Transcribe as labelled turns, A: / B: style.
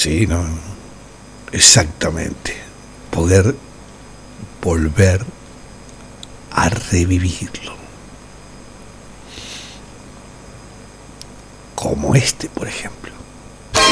A: Sí, no, exactamente. Poder volver a revivirlo. Como este, por ejemplo.